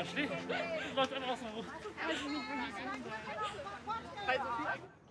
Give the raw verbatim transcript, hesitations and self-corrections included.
verstehe. Das läuft einfach aus dem Ruf. Bei Sophie